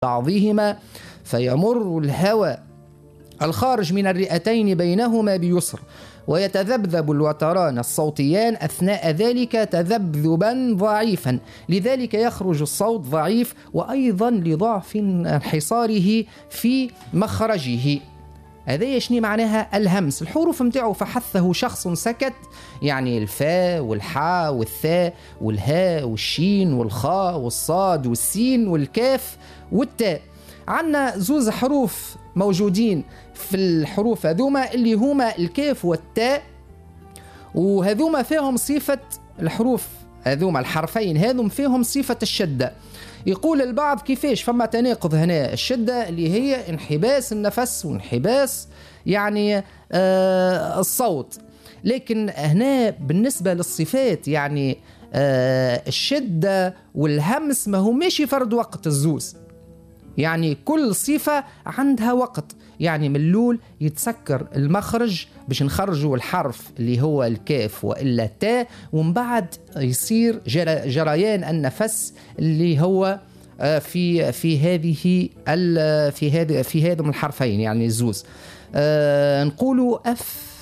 بعضهما فيمر الهواء الخارج من الرئتين بينهما بيسر، ويتذبذب الوتران الصوتيان أثناء ذلك تذبذبا ضعيفا، لذلك يخرج الصوت ضعيف، وأيضا لضعف انحصاره في مخرجه. هذا يشني معناها الهمس. الحروف متاعه فحثه شخص سكت، يعني الفاء والحاء والثاء والهاء والشين والخاء والصاد والسين والكاف والتاء. عندنا زوز حروف موجودين في الحروف هذوما اللي هما الكاف والتاء، وهذوما فيهم صفة الحروف هذوما الحرفين هذوم فيهم صفة الشدة. يقول البعض كيفاش فما تناقض هنا، الشدة اللي هي انحباس النفس وانحباس يعني الصوت، لكن هنا بالنسبة للصفات يعني الشدة والهمس ما هو ماشي فرد وقت الزوز، يعني كل صفة عندها وقت. يعني من الأول يتسكر المخرج باش نخرجوا الحرف اللي هو الكاف وإلا التاء، ومن بعد يصير جريان النفس اللي هو في هذم الحرفين يعني الزوز. نقولوا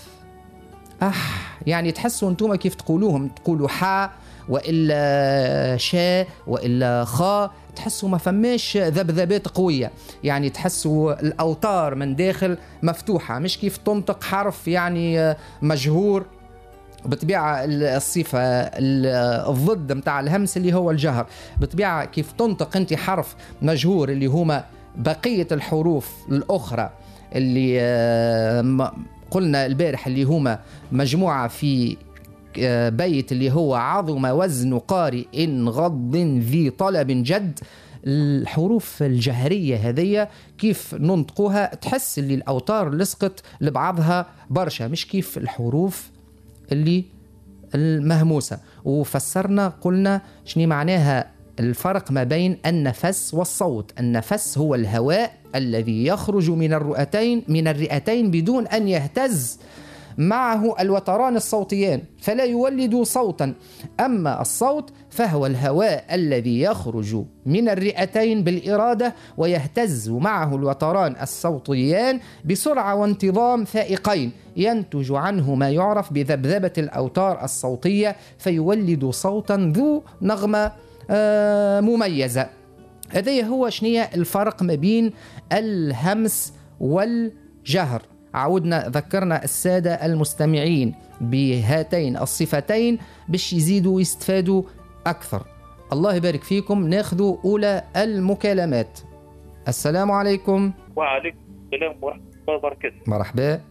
يعني تحسوا انتم كيف تقولوهم، تقولوا حاء وإلا شاء وإلا خاء، تحسوا ما فماش ذبذبات قوية، يعني تحسوا الأوتار من داخل مفتوحة، مش كيف تنطق حرف يعني مجهور. بطبيعة الصفة الضد متاع الهمس اللي هو الجهر، بطبيعة كيف تنطق انت حرف مجهور اللي هما بقية الحروف الأخرى اللي قلنا البارح اللي هما مجموعة في بيت اللي هو عظم وزن قارئ غض ذي طلب جد. الحروف الجهرية هذية كيف ننطقوها تحس اللي الأوتار لصقت لبعضها برشا، مش كيف الحروف اللي المهموسة. وفسرنا قلنا شنو معناها الفرق ما بين النفس والصوت. النفس هو الهواء الذي يخرج من الرئتين بدون أن يهتز معه الوتران الصوتيان فلا يولد صوتا. أما الصوت فهو الهواء الذي يخرج من الرئتين بالإرادة ويهتز معه الوتران الصوتيان بسرعة وانتظام فائقين، ينتج عنه ما يعرف بذبذبة الأوتار الصوتية فيولد صوتا ذو نغمة مميزة. هذا هو شنية الفرق ما بين الهمس والجهر. عودنا ذكرنا السادة المستمعين بهاتين الصفتين باش يزيدوا يستفادوا أكثر. الله يبارك فيكم. ناخذوا أولى المكالمات. السلام عليكم. وعليكم السلام ورحمة الله وبركاته. مرحبا.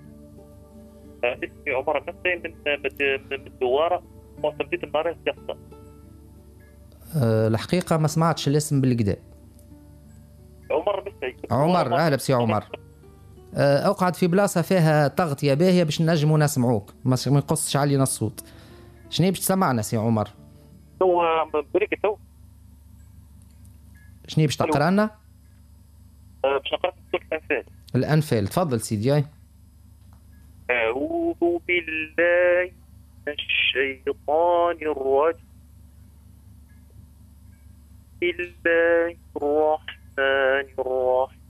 اسمي عمر النصري من الدوارة، وصلت النهار السياسة. الحقيقة ما سمعتش الاسم بالكدا. عمر بسعيد. عمر، أهلا بسي عمر. اقعد في بلاصة فيها تغطية باهية باش نجموا نسمعوك، ما يقصش علينا الصوت. شنو باش تسمعنا سي عمر؟ تو بريك تو. شنو باش تقرا لنا؟ باش نقرا سورة الأنفال. الأنفال، تفضل سيدي. أعوذ بالله من الشيطان الرجيم. بسم الله الرحمن الرحيم.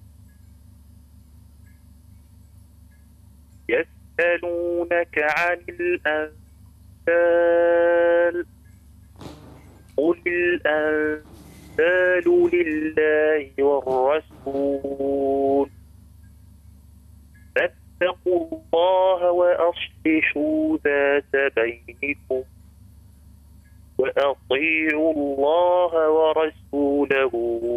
يسألونك عن الأنفال قل الأنفال لله والرسول فاتقوا الله وأصلحوا ذات بينكم وأطيعوا الله ورسوله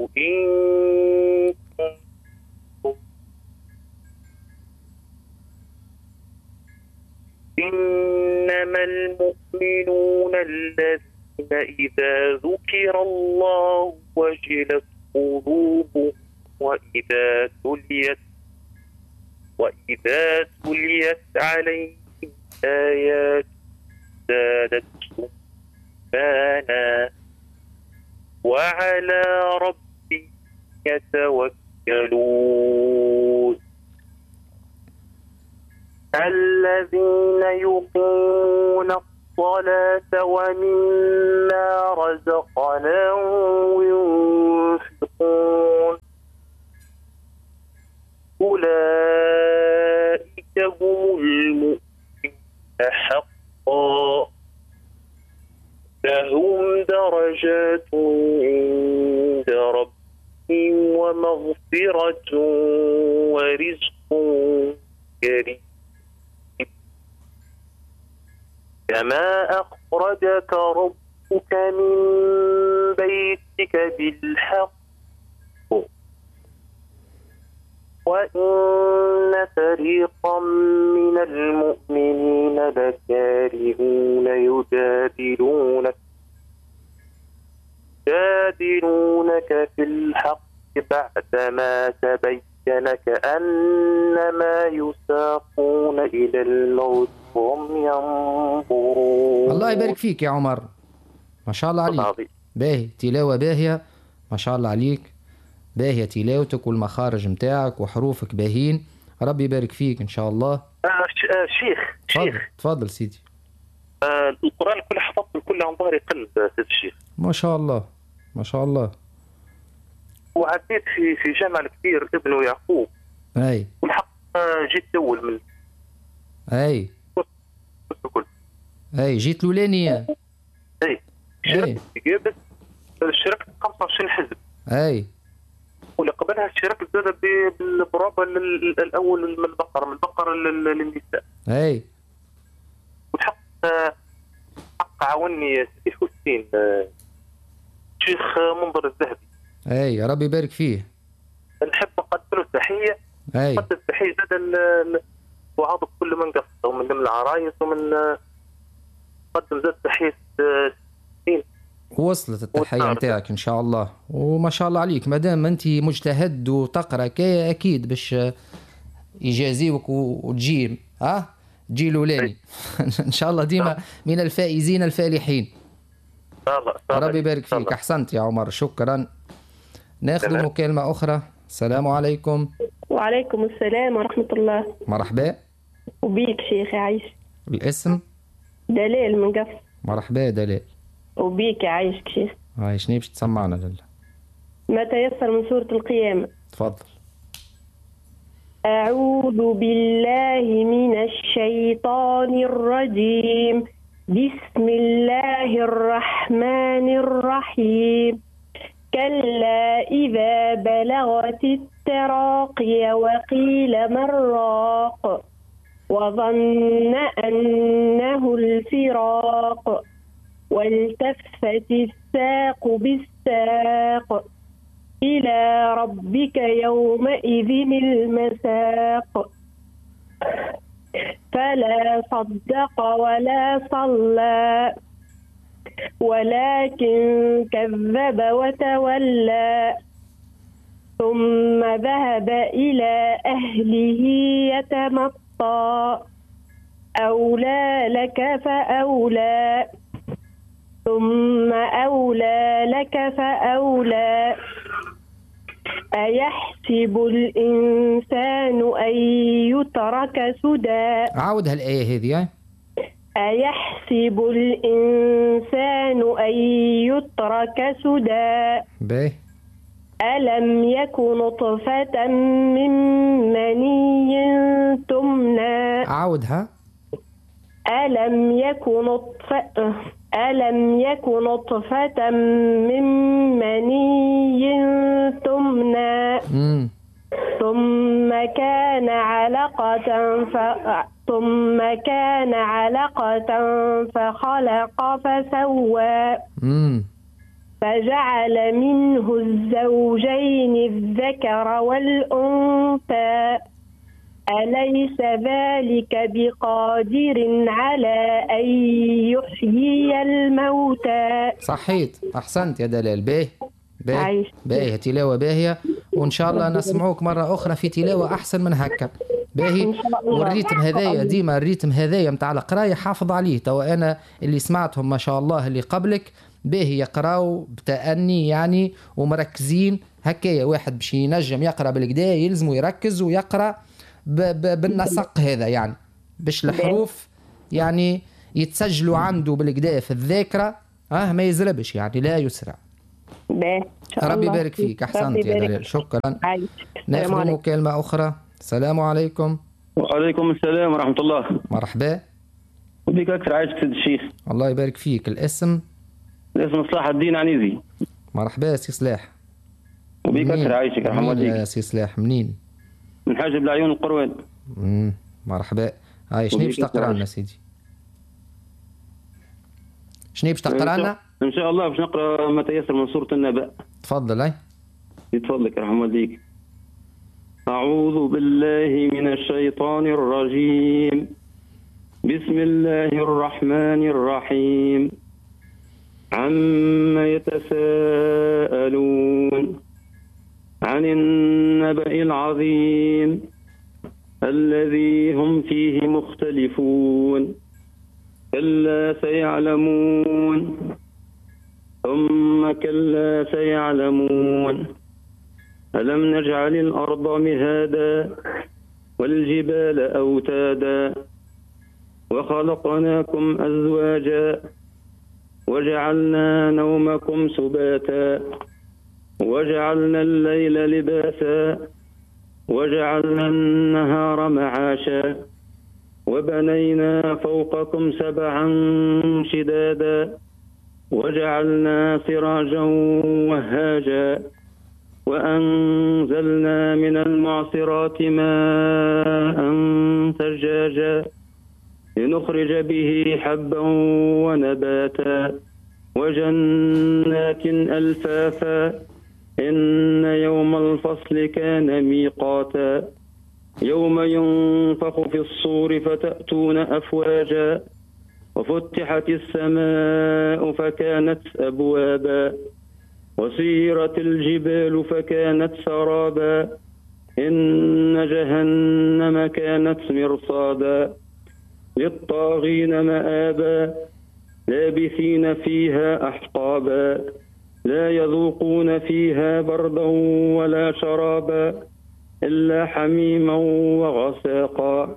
إنما المؤمنون الذين إذا ذكر الله وجلت قلوبهم وإذا تليت عليهم آيات زادتهم إيمانا وعلى ربهم يتوكلون. الذين يقيمون الصلاة ومما رزقناهم ينفقون زادهم المؤمنين حقا لهم درجات عند ربهم ومغفرة ورزق كريم كما أخرجك ربك من بيتك بالحق وإن فريقا من المؤمنين لكارهون يجادلونك في الحق بعدما تبين كأنما يساقون إلى الموت وهم ينظرون. الله يبارك فيك يا عمر، ما شاء الله عليك، باهي تلاوة باهية ما شاء الله عليك، باهية تلاوتك والمخارج متاعك وحروفك باهين، ربي يبارك فيك إن شاء الله. شيخ تفضل سيدي. القرآن كله حفظته كله عن ظهر قلب سيد الشيخ ما شاء الله ما شاء الله. وعديت في جامع الكبير ابنه يعقوب اي والحق جيت اول من اي جيت الاولانيه شركت 25 حزب واللي قبلها شاركت زاد بالبرابه الاول من البقره للنساء والحق حق عاوني سيدي حسين شيخ منظر الذهبي يا رب يبارك فيه. نحب نقدم له التحيه نقدم التحيه زاد وعاضد كل من قصده ومن العرايس ومن نقدم زاد تحيه وصلت التحيه نتاعك ان شاء الله، وما شاء الله عليك مادام انت مجتهد وتقرا كي اكيد باش يجازيوك وتجي تجي الاولاني ان شاء الله ديما من الفائزين الفالحين. ربي يبارك فيك. احسنت يا عمر، شكرا. ناخذ مكالمه اخرى. السلام عليكم. وعليكم السلام ورحمه الله. مرحبا وبيك شيخ عايش. الاسم؟ دلال من قفص. مرحبا دلال. وبيك عايشك شيخ. عايشني باش تسمعنا لله. ما تيسر من سورة القيامة. تفضل. أعوذ بالله من الشيطان الرجيم. بسم الله الرحمن الرحيم. كلا إذا بلغت التراقي وقيل من راق وظن أنه الفراق والتفت الساق بالساق إلى ربك يومئذ المساق فلا صدق ولا صلى ولكن كذب وتولى ثم ذهب إلى أهله يتمطى أولى لك فأولى ثم أولى لك فأولى أيحسب الإنسان أن يترك سدى. عاودها الآية هذه. أيحسب الإنسان أن يترك سدى. باهي. ألم يكن نطفة من مني تمنى. عاودها. ألم يكن نطفة من مني تمنى ثم كان علقة فخلق فسوى فجعل منه الزوجين الذكر والأنثى أليس ذلك بقادر على أن يحيي الموتى. صحيت، أحسنت يا دلال. باهي تلاوة باهية، وإن شاء الله نسمعوك مرة أخرى في تلاوة أحسن من هكا. باهي. والريتم هذايا ديما الريتم هذايا متاع القراية حافظ عليه. توا أنا اللي سمعتهم ما شاء الله اللي قبلك باهي يقراو بتأني يعني ومركزين هكايا. واحد باش ينجم يقرأ بالكدا يلزمه يركز ويقرأ بالنسق هذا يعني باش الحروف يعني يتسجلوا عنده بالكدا في الذاكرة ما يزربش يعني لا يسرع. ربي يبارك فيك. احسنت يا دلال، شكرا. ناخذ مكالمة أخرى. السلام عليكم. وعليكم السلام ورحمة الله. مرحبا. وبيك أكثر، عايشك سيد الشيخ. الله يبارك فيك. الاسم صلاح الدين عنيزي. مرحبا سي صلاح. وبيك أكثر، عايشك رحمة الله. يا سي صلاح منين؟ من حاجب العيون القروان. مرحبا. هاي شنو باش تقرا لنا سيدي؟ شنو باش تقرا لنا؟ إن شاء الله باش نقرا ما تيسر من سورة النبأ. تفضل. هاي يتفضلك رحمة الله. أعوذ بالله من الشيطان الرجيم. بسم الله الرحمن الرحيم. عما يتساءلون عن النبأ العظيم الذي هم فيه مختلفون كلا سيعلمون ثم كلا سيعلمون ألم نجعل الأرض مهادا والجبال أوتادا وخلقناكم أزواجا وجعلنا نومكم سباتا وجعلنا الليل لباسا وجعلنا النهار معاشا وبنينا فوقكم سبعا شدادا وجعلنا سراجا وهاجا وأنزلنا من المعصرات ماء ثجاجا لنخرج به حبا ونباتا وجنات ألفافا إن يوم الفصل كان ميقاتا يوم ينفخ في الصور فتأتون أفواجا وفتحت السماء فكانت أبوابا وسيرت الجبال فكانت سرابا إن جهنم كانت مرصادا للطاغين مآبا لابثين فيها أحقابا لا يذوقون فيها بردا ولا شرابا إلا حميما وغساقا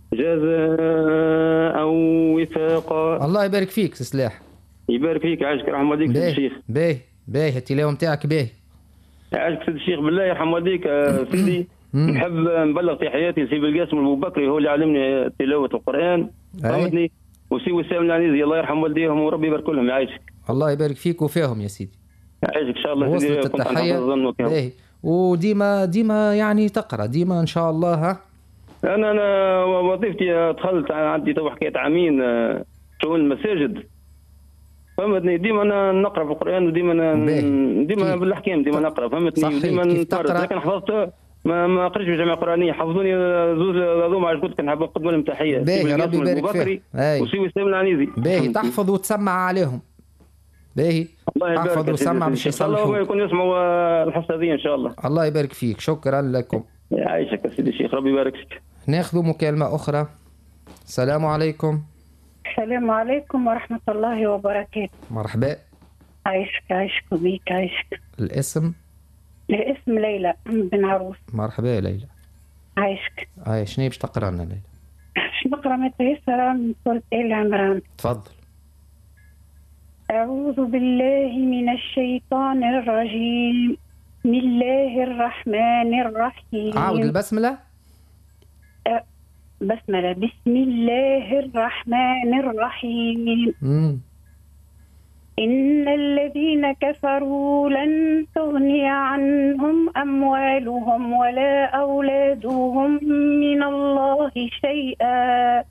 جزاء وفاقا. الله يبارك فيك سلاح. يبارك فيك، عاشك رحمة والديك سيد الشيخ. باهي التلاوة نتاعك باهي. عاشك سيد الشيخ بالله يرحم والديك. سيدي نحب نبلغ في حياتي سي بالقاسم البوبكري، هو اللي علمني تلاوة القرآن، فهمتني، وسي وسام العنيزي الله يرحم والديهم وربي يبارك لهم. يعيشك. الله يبارك فيك وفيهم يا سيدي. يعيشك ان شاء الله. وصلت التحية. باهي. وديما يعني تقرا ديما ان شاء الله. ها انا وظيفتي دخلت عندي تو حكايه عامين شؤون المساجد، فهمتني، ديما انا نقرا في القران وديما بالاحكام ديما نقرا، فهمتني، ديما نتفرج، لكن حفظت ما قريتش في الجامعه القرانيه، حفظوني زوج هذوما على كنت نحب نقدم لهم تحيه. باهي ربي يبارك فيك. وسي وسام العنيزي. باهي تحفظ وتسمع عليهم. باهي تحفظ وتسمع باش يصلحوا. الله يكون يسمعوا الحصه هذه ان شاء الله. الله يبارك فيك، شكرا لكم. يعيشك يا سيدي الشيخ، ربي يبارك فيك. ناخذ مكالمه اخرى. السلام عليكم. السلام عليكم ورحمه الله وبركاته. مرحبا. عايشك وبيك. عايشك. الاسم ليلى بن عروس. مرحبا يا ليلى. عايشك. شنو باش تقرا لنا ليلى؟ باش نقرا ما تيسر من سورة آل عمران. تفضل. أعوذ بالله من الشيطان الرجيم. بسم الله الرحمن الرحيم. عاود البسملة. بسم الله الرحمن الرحيم. إن الذين كفروا لن تغني عنهم أموالهم ولا أولادهم من الله شيئا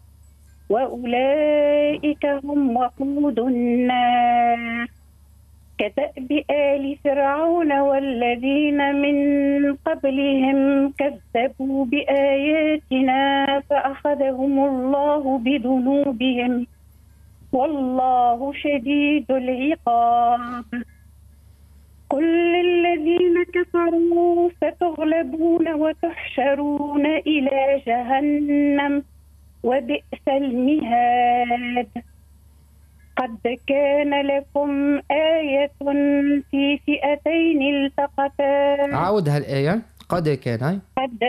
وأولئك هم وقود النار كدأب آل فرعون والذين من قبلهم كذبوا بآياتنا فأخذهم الله بذنوبهم والله شديد العقاب. قل للذين كفروا ستغلبون وتحشرون إلى جهنم وبئس المهاد. قد كان لكم آية في فئتين التقتا. عاودها الآية. قد كان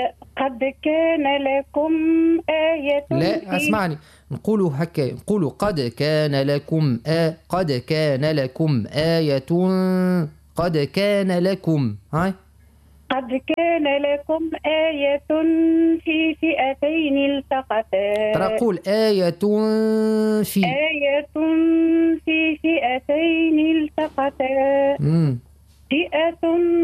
لكم آية. لا اسمعني، نقولوا هكا، نقولوا قد كان لكم قد كان لكم آية. قد كان لكم. هاي قد كان لكم آية في فئتين التقتا. ترى قول آية في فئتين التقتا.